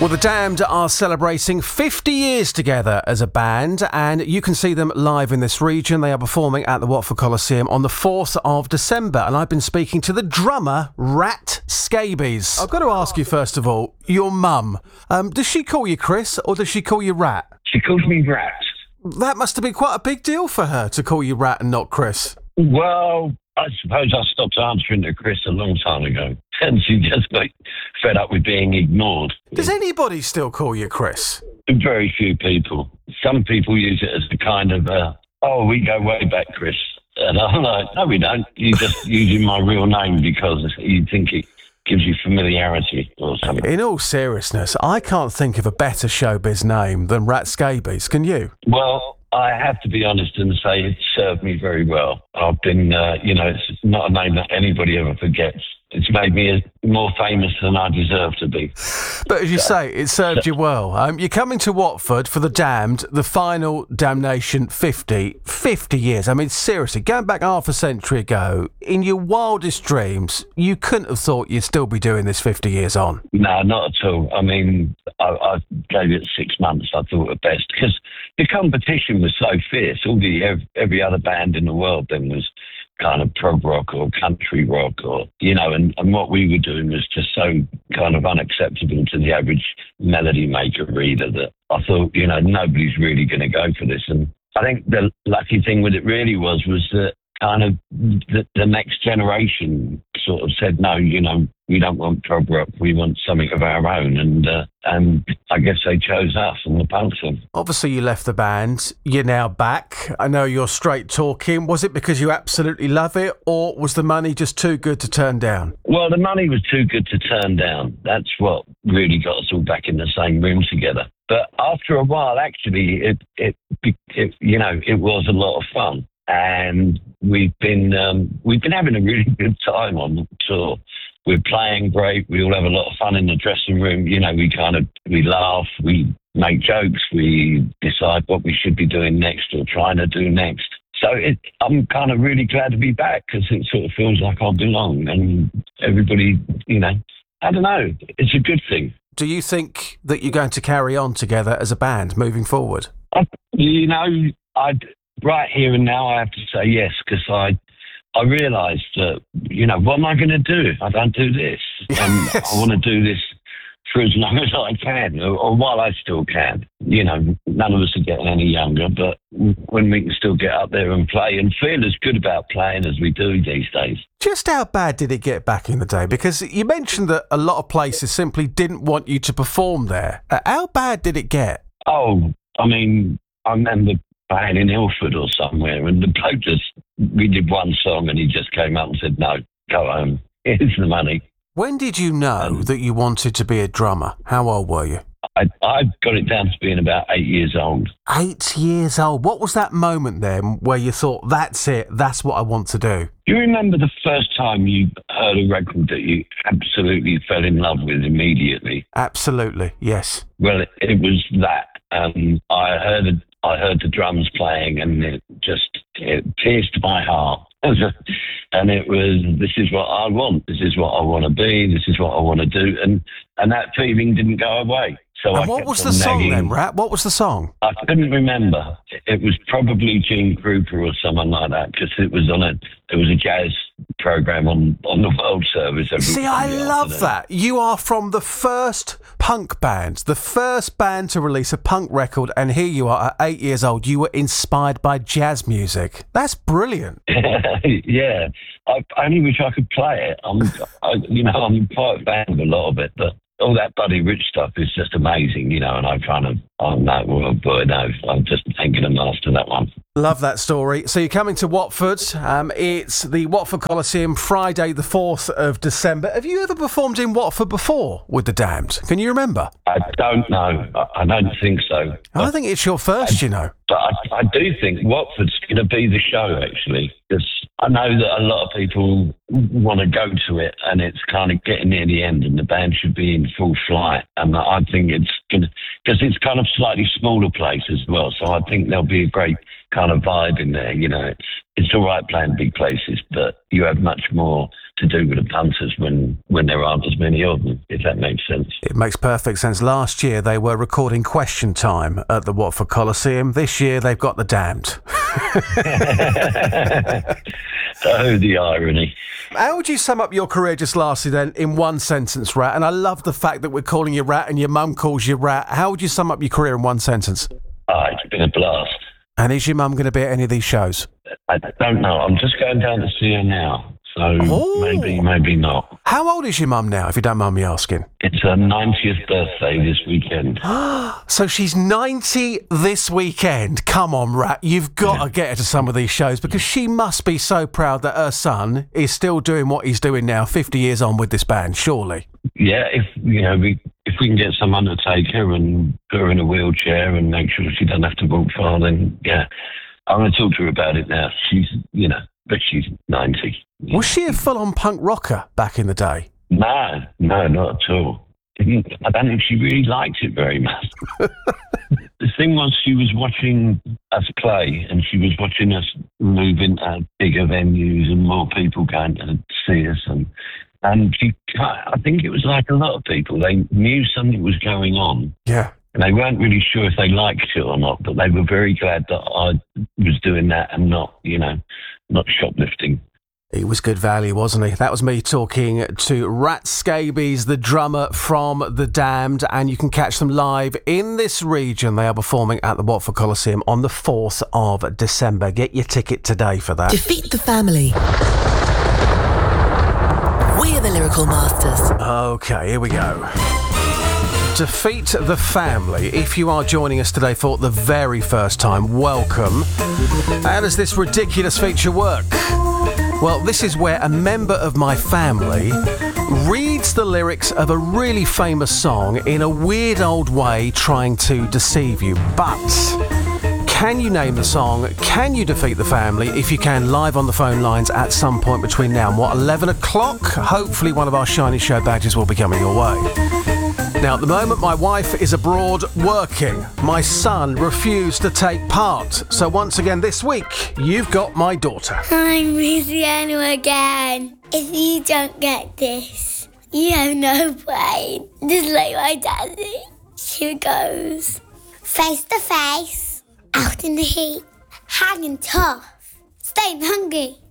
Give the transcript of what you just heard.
Well, The Damned are celebrating 50 years together as a band, and you can see them live in this region. They are performing at the Watford Coliseum on the 4th of December, and I've been speaking to the drummer, Rat Scabies. I've got to ask you, first of all, your mum, does she call you Chris, or does she call you Rat? She calls me Rat. That must have been quite a big deal for her to call you Rat and not Chris. Well, I suppose I stopped answering to Chris a long time ago, and she just got fed up with being ignored. Does anybody still call you Chris? Very few people. Some people use it as a kind of, we go way back, Chris. And I'm like, no, we don't. You're just using my real name because you think it gives you familiarity or something. In all seriousness, I can't think of a better showbiz name than Rat Scabies, can you? Well, I have to be honest and say it served me very well. I've been, it's not a name that anybody ever forgets. It's made me more famous than I deserve to be. But as you say, it served you well. You're coming to Watford for The Damned, the final Damnation 50 years. I mean, seriously, going back half a century ago, in your wildest dreams, you couldn't have thought you'd still be doing this 50 years on. No, not at all. I mean, I gave it 6 months, I thought at best, because the competition was so fierce. Every other band in the world then was kind of prog rock or country rock or, and what we were doing was just so kind of unacceptable to the average melody maker reader that I thought, nobody's really going to go for this. And I think the lucky thing with it really was that kind of the next generation sort of said, no, we don't want prog rock, we want something of our own. And I guess they chose us and the punk scene. Obviously, you left the band. You're now back. I know you're straight talking. Was it because you absolutely love it, or was the money just too good to turn down? Well, the money was too good to turn down. That's what really got us all back in the same room together. But after a while, actually, it was a lot of fun. And we've been having a really good time on the tour. We're playing great. We all have a lot of fun in the dressing room. We laugh, we make jokes, we decide what we should be doing next or trying to do next. So I'm kind of really glad to be back because it sort of feels like I belong. And everybody, I don't know, it's a good thing. Do you think that you're going to carry on together as a band moving forward? Right here and now, I have to say yes, because I realised that, what am I going to do if I don't do this? And I want to do this for as long as I can, or while I still can. None of us are getting any younger, but when we can still get up there and play and feel as good about playing as we do these days. Just how bad did it get back in the day? Because you mentioned that a lot of places simply didn't want you to perform there. How bad did it get? Oh, I mean, I remember playing in Ilford or somewhere, and the bloke we did one song and he just came up and said, no, go home, here's the money. When did you know that you wanted to be a drummer? How old were you? I got it down to being about 8 years old. 8 years old. What was that moment then where you thought, that's it, that's what I want to do? Do you remember the first time you heard a record that you absolutely fell in love with immediately? Absolutely, yes. Well, it was that. I heard the drums playing and it pierced my heart. And it was, this is what I want. This is what I want to be. This is what I want to do. And that feeling didn't go away. So and what was the song then, Rat? What was the song? I couldn't remember. It was probably Gene Krupa or someone like that, because it was a jazz program on the World Service. See, I love that. You are from the first punk band, the first band to release a punk record, and here you are at 8 years old. You were inspired by jazz music. That's brilliant. Yeah, I only wish I could play it. I'm quite a fan of a lot of it, but all that Buddy Rich stuff is just amazing, and I kind of, I'm just thanking him after that one. Love that story. So you're coming to Watford. It's the Watford Coliseum, Friday the 4th of December. Have you ever performed in Watford before with The Damned? Can you remember? I don't know. I don't think so. I think it's your first, But I do think Watford's going to be the show, actually, because I know that a lot of people want to go to it and it's kind of getting near the end and the band should be in full flight. And I think it's going to, because it's kind of slightly smaller place as well. So I think there'll be a great kind of vibe in there. It's all right playing big places, but you have much more to do with the punters when there aren't as many of them, if that makes sense. It makes perfect sense. Last year they were recording Question Time at the Watford Coliseum. This year they've got The Damned. Oh, the irony. How would you sum up your career, just lastly then, in one sentence, Rat? And I love the fact that we're calling you Rat and your mum calls you Rat. How would you sum up your career in one sentence? It's been a blast. And is your mum going to be at any of these shows? I don't know. I'm just going down to see her now. So maybe not. How old is your mum now, if you don't mind me asking? It's her 90th birthday this weekend. So she's 90 this weekend. Come on, Rat. You've got to get her to some of these shows because she must be so proud that her son is still doing what he's doing now, 50 years on with this band, surely. Yeah, if we can get someone to take her and put her in a wheelchair and make sure she doesn't have to walk far, then yeah. I'm going to talk to her about it now. But she's 90. Was she a full-on punk rocker back in the day? No, not at all. I don't think she really liked it very much. The thing was, she was watching us play and she was watching us move into bigger venues and more people going to see us. And she, I think it was like a lot of people. They knew something was going on. Yeah. And they weren't really sure if they liked it or not, but they were very glad that I was doing that and not shoplifting. He was good value, wasn't he? That was me talking to Rat Scabies, the drummer from The Damned, and you can catch them live in this region. They are performing at the Watford Coliseum on the 4th of December. Get your ticket today for that. Defeat the Family. We're the Lyrical Masters. Okay, here we go. Defeat the Family. If you are joining us today for the very first time, welcome. How does this ridiculous feature work? Well, this is where a member of my family reads the lyrics of a really famous song in a weird old way, trying to deceive you. But can you name the song? Can you defeat the family? If you can, live on the phone lines at some point between now and 11 o'clock. Hopefully one of our Shiny Show badges will be coming your way. Now, at the moment, my wife is abroad working. My son refused to take part. So once again this week, you've got my daughter. I'm Luciano again. If you don't get this, you have no brain. Just like my daddy. Here goes. Face to face, out in the heat, hanging tough, staying hungry.